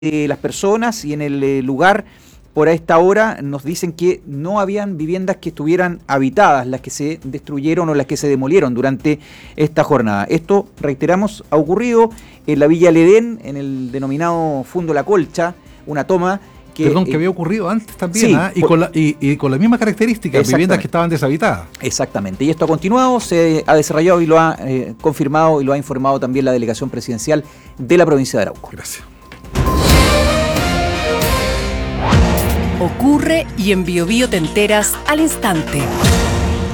las personas y en el lugar por esta hora nos dicen que no habían viviendas que estuvieran habitadas, las que se destruyeron o las que se demolieron durante esta jornada. Esto, reiteramos, ha ocurrido en la Villa Ledén, en el denominado Fundo La Colcha, una toma que... Perdón, que había ocurrido antes también, sí, y con las mismas características, viviendas que estaban deshabitadas. Exactamente, y esto ha continuado, se ha desarrollado y lo ha confirmado y lo ha informado también la delegación presidencial de la provincia de Arauco. Gracias. Ocurre y en Biobío te enteras al instante.